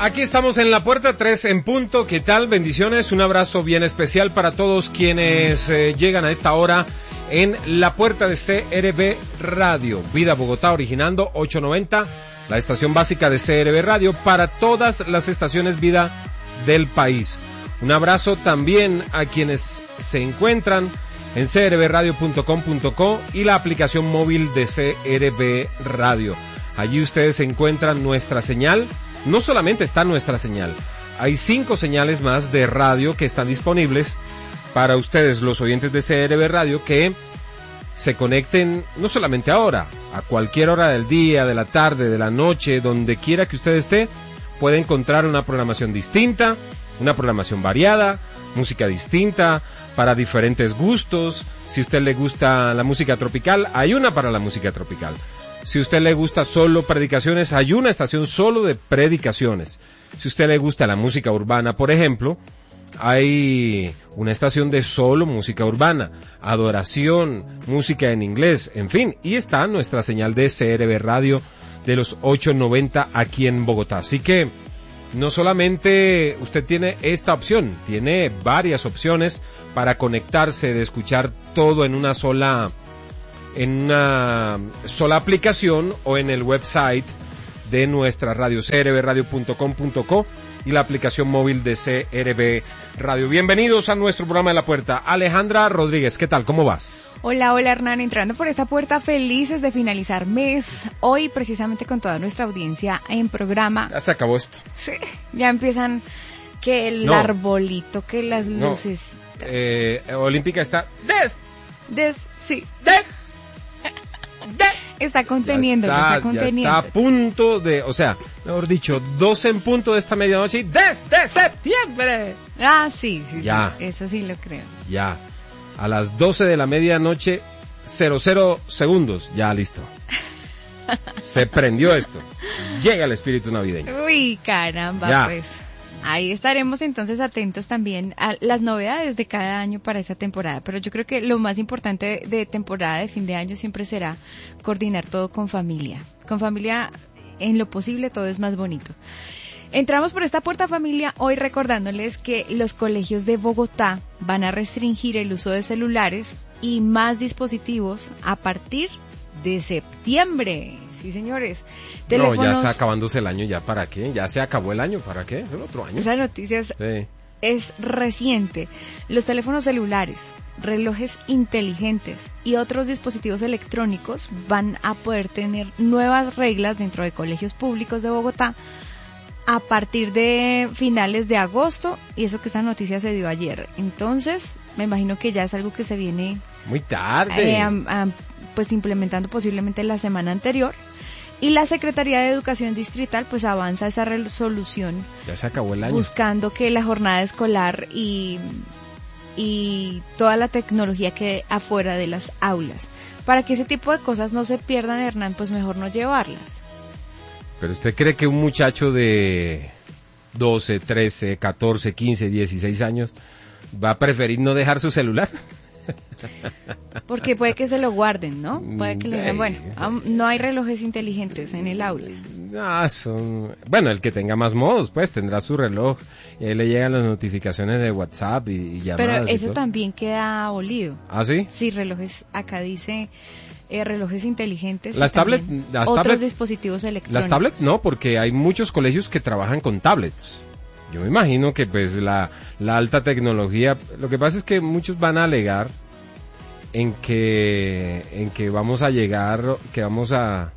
Aquí estamos en la puerta 3 en punto. ¿Qué tal? Bendiciones. Un abrazo bien especial para todos quienes llegan a esta hora en la puerta de CRB Radio. Vida Bogotá, originando 890, la estación básica de CRB Radio para todas las estaciones Vida del país. Un abrazo también a quienes se encuentran en crbradio.com.co y la aplicación móvil de CRB Radio. Allí ustedes encuentran nuestra señal. No solamente está nuestra señal, hay 5 señales más de radio que están disponibles para ustedes, los oyentes de CRB Radio, que se conecten no solamente ahora, a cualquier hora del día, de la tarde, de la noche, donde quiera que usted esté, puede encontrar una programación distinta, una programación variada, música distinta, para diferentes gustos. Si a usted le gusta la música tropical, hay una para la música tropical. Si a usted le gusta solo predicaciones, hay una estación solo de predicaciones. Si a usted le gusta la música urbana, por ejemplo, hay una estación de solo música urbana, adoración, música en inglés, en fin. Y está nuestra señal de CRB Radio de los 890 aquí en Bogotá. Así que no solamente usted tiene esta opción, tiene varias opciones para conectarse, de escuchar todo en una sola aplicación o en el website de nuestra radio, crbradio.com.co y la aplicación móvil de CRB Radio. Bienvenidos a nuestro programa de La Puerta. Alejandra Rodríguez, ¿qué tal? ¿Cómo vas? Hola Hernán, entrando por esta puerta felices de finalizar mes, hoy precisamente con toda nuestra audiencia en programa. Ya se acabó esto. Sí, ya empiezan que el arbolito, que las luces. Olímpica está sí. Está conteniendo. Ya está a punto de, o sea, mejor dicho, 12 en punto de esta medianoche y desde septiembre. Ah, sí, ya. Sí, eso sí lo creo. Ya, a las 12 de la medianoche, 00 segundos, ya listo. Se prendió esto. Llega el espíritu navideño. Uy, caramba, ya. Pues. Ahí estaremos entonces atentos también a las novedades de cada año para esa temporada, pero yo creo que lo más importante de temporada de fin de año siempre será coordinar todo con familia. Con familia, en lo posible, todo es más bonito. Entramos por esta puerta familia hoy recordándoles que los colegios de Bogotá van a restringir el uso de celulares y más dispositivos a partir de septiembre. Sí, señores. Teléfonos... No, ya está acabándose el año, ¿ya para qué? Ya se acabó el año, ¿para qué? Es el otro año. Esa noticia es reciente. Los teléfonos celulares, relojes inteligentes y otros dispositivos electrónicos van a poder tener nuevas reglas dentro de colegios públicos de Bogotá a partir de finales de agosto, y eso que esta noticia se dio ayer. Entonces, me imagino que ya es algo que se viene muy tarde. Pues implementando posiblemente la semana anterior. Y la Secretaría de Educación Distrital pues avanza esa resolución. Ya se acabó el año. Buscando que la jornada escolar y toda la tecnología quede afuera de las aulas. Para que ese tipo de cosas no se pierdan, Hernán, pues mejor no llevarlas. ¿Pero usted cree que un muchacho de 12, 13, 14, 15, 16 años va a preferir no dejar su celular? Porque puede que se lo guarden, ¿no? Puede que le digan, bueno, no hay relojes inteligentes en el aula. Bueno, el que tenga más modos, pues tendrá su reloj y ahí le llegan las notificaciones de WhatsApp y llamadas. Pero eso también queda abolido. ¿Ah, sí? Sí, relojes, acá dice relojes inteligentes. Las tablets, otros dispositivos electrónicos. Las tablets no, porque hay muchos colegios que trabajan con tablets. Yo me imagino que pues la alta tecnología, lo que pasa es que muchos van a alegar en que vamos a llegar, que vamos a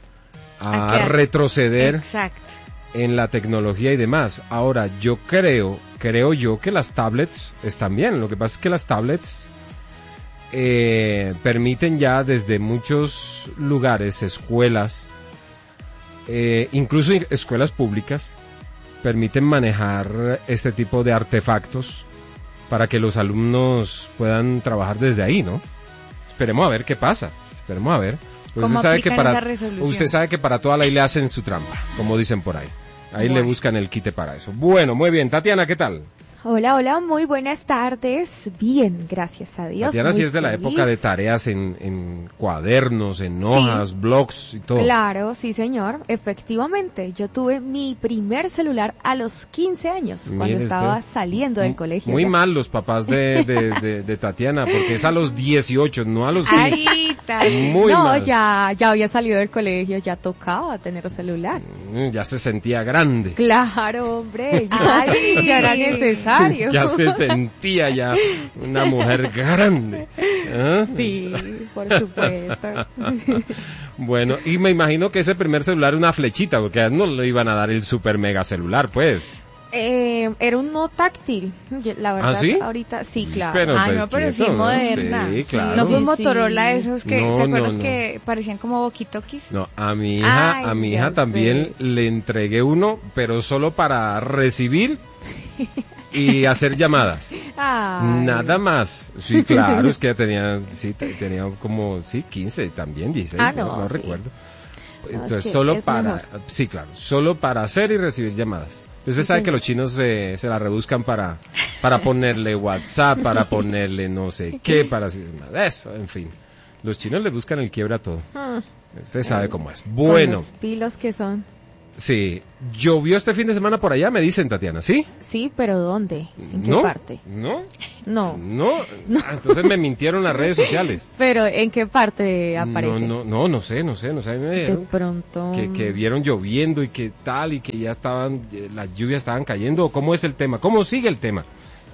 retroceder. Exacto. En la tecnología y demás. Ahora, yo creo yo que las tablets están bien. Lo que pasa es que las tablets permiten ya desde muchos lugares, escuelas, incluso escuelas públicas, permiten manejar este tipo de artefactos para que los alumnos puedan trabajar desde ahí, ¿no? Esperemos a ver qué pasa, esperemos a ver. Pues ¿Cómo usted sabe que para toda ley le hacen su trampa, como dicen por ahí. Ahí le buscan el quite para eso. Bueno, muy bien. Tatiana, ¿qué tal? Hola, hola, muy buenas tardes. Bien, gracias a Dios. Tatiana, sí es de la feliz. época de tareas en cuadernos, en hojas, Sí. blogs y todo. Claro, sí señor, efectivamente. Yo tuve mi primer celular a los 15 años, cuando Mire estaba usted. saliendo del colegio. Muy ya. mal los papás de Tatiana, porque es a los 18, no a los 15. Ay, tal. Muy no, mal. ya había salido del colegio, ya tocaba tener celular. Ya se sentía grande. Claro, hombre, Ay. ya era necesario. Ya se sentía ya una mujer grande. ¿Ah? Sí, por supuesto. Bueno, y me imagino que ese primer celular era una flechita, porque a él no le iban a dar el super mega celular, pues. Era un no táctil, la verdad. ¿Ah, sí? Ahorita sí, claro. Pero, Ah, pues, no, pero sí quieto, ¿no? moderna. Sí, claro. No fue Sí, Motorola sí. esos que, No, ¿te acuerdas no. que parecían como walkie-talkies? No, a mi hija, Ay, hija ya también sé. le entregué uno, pero solo para recibir y hacer llamadas. Ay. Nada más. Sí, claro, es que ya tenía como, 15 también, 16, Ah, no sí. recuerdo. No, Entonces, es que solo es para, mejor. sí, claro, solo para hacer y recibir llamadas. Usted Sí, sabe que señor. los chinos se la rebuscan para ponerle WhatsApp, para ponerle no sé qué, para eso, en fin. Los chinos le buscan el quiebra a todo. Usted sabe cómo es. Con Bueno, los pilos que son. sí, llovió este fin de semana por allá, me dicen, Tatiana, ¿sí? Sí, pero ¿dónde? ¿En qué ¿No? parte? ¿No? No. ¿No? Ah, entonces me mintieron las redes sociales. Pero ¿en qué parte aparece? No sé, a mí me De dijeron pronto. que vieron lloviendo y que tal, y que ya las lluvias estaban cayendo. ¿Cómo es el tema? ¿Cómo sigue el tema?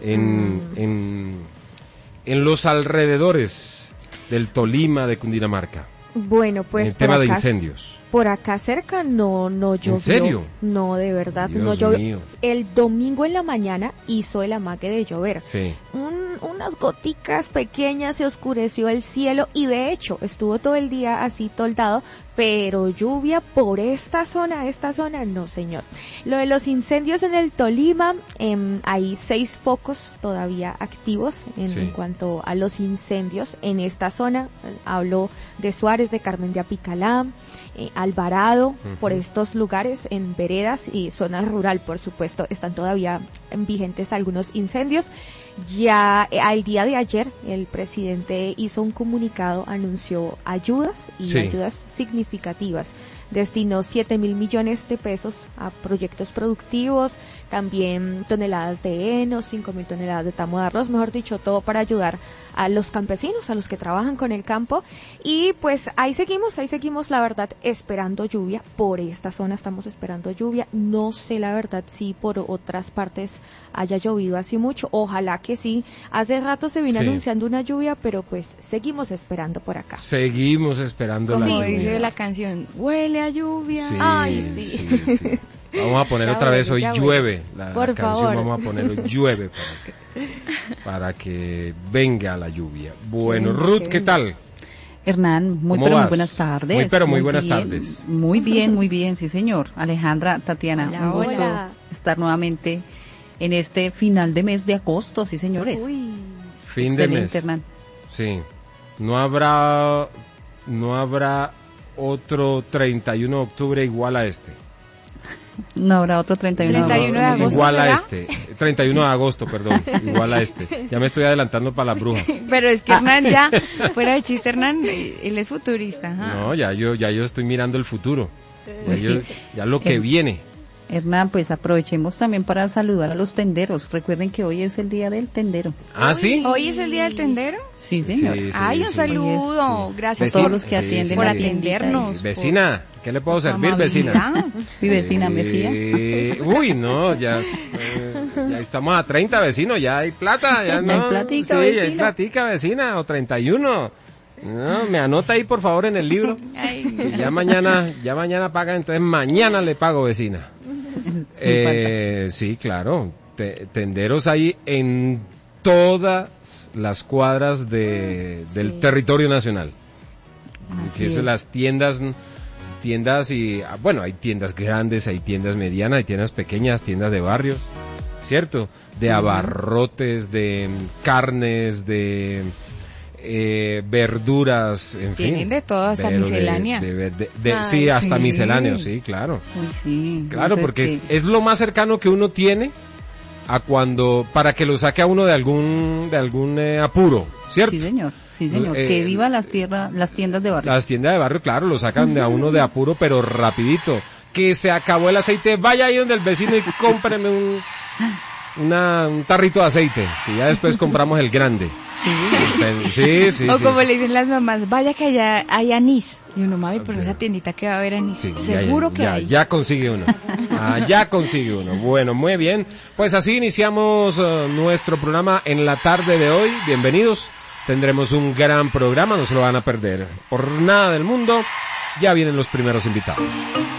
En los alrededores del Tolima, de Cundinamarca. Bueno, pues en el por tema de acá, incendios. Por acá cerca no llovió. ¿En serio? No, de verdad, no Dios llovió. mío. El domingo en la mañana hizo el amague de llover. Sí. Unas goticas pequeñas, se oscureció el cielo y de hecho estuvo todo el día así toldado, pero lluvia por esta zona, no señor. Lo de los incendios en el Tolima, hay 6 focos todavía activos Sí. en cuanto a los incendios en esta zona. Hablo de Suárez, de Carmen de Apicalá, Alvarado, por estos lugares en veredas y zona rural, por supuesto, están todavía vigentes algunos incendios. Ya al día de ayer el presidente hizo un comunicado, anunció ayudas y Sí. ayudas significativas. Destinó 7.000 millones de pesos a proyectos productivos, también toneladas de heno, 5.000 toneladas de tamo de arroz, mejor dicho, todo para ayudar a los campesinos, a los que trabajan con el campo. Y pues ahí seguimos, la verdad, esperando lluvia. Por esta zona estamos esperando lluvia. No sé, la verdad, si por otras partes haya llovido así mucho. Ojalá que sí. Hace rato se vino Sí. anunciando una lluvia, pero pues seguimos esperando por acá. Seguimos esperando la Como lluvia. dice la canción, huele a lluvia. Sí, Ay, sí. sí. Vamos a poner Ya otra vez bueno, hoy ya llueve. La Por canción favor. vamos a poner hoy llueve para que venga la lluvia. Bueno, Sí, Ruth, que ¿qué venga. tal? Hernán, ¿Cómo muy vas? buenas tardes. Muy buenas bien, tardes. Muy bien, sí señor. Alejandra, Tatiana, Hola, un gusto hola. estar nuevamente en este final de mes de agosto, sí señores. Uy, Fin de Excelente, mes. Hernán. Sí. No habrá otro 31 de octubre igual a este. No habrá otro 31 31 de agosto. Igual a ¿será? este. 31 de agosto, perdón. Igual a este. Ya me estoy adelantando para las brujas. Pero es que Hernán ya, fuera de chiste, Hernán, él es futurista. Ajá. No, ya yo estoy mirando el futuro. Pues sí. Ya lo que viene. Hernán, pues aprovechemos también para saludar a los tenderos. Recuerden que hoy es el día del tendero. ¿Ah, sí? Hoy es el día del tendero. Sí, señor. Sí, Ay, un sí. saludo. Sí. Gracias A todos por los que atienden por la atendernos. Vecina, ¿qué le puedo por su servir, vecina? amabilidad. Mi vecina me fía. Uy, no, ya estamos a 30 vecinos, ya hay plata, ya no. hay platica, sí, hay vecina. platica, vecina, o 31. No, me anota ahí por favor en el libro. Ay, Que ya mañana paga, entonces mañana le pago, vecina. Sí, claro, tenderos hay en todas las cuadras del territorio nacional. Así Que es es. las tiendas y bueno, hay tiendas grandes, hay tiendas medianas, hay tiendas pequeñas, tiendas de barrios, ¿cierto? De abarrotes, de carnes, de verduras, en Tienen fin. de todo, hasta Pero miscelánea. Sí, Ay, hasta sí. misceláneo, sí, claro. Uy, sí. Claro, Entonces, porque que- es lo más cercano que uno tiene a cuando, para que lo saque a uno de algún apuro, ¿cierto? Sí, señor. Sí, señor. Que viva las tiendas de barrio. Las tiendas de barrio, claro, lo sacan de a uno de apuro, pero rapidito. Que se acabó el aceite, vaya ahí donde el vecino y cómpreme un tarrito de aceite, que ya después compramos el grande. Sí. O como le dicen las mamás, vaya que allá hay anís. Y uno, mami, por esa tiendita que va a haber anís. Sí, seguro que hay. Ya consigue uno. Ya consigue uno. Bueno, muy bien. Pues así iniciamos nuestro programa en la tarde de hoy. Bienvenidos. Tendremos un gran programa, no se lo van a perder. Por nada del mundo, ya vienen los primeros invitados.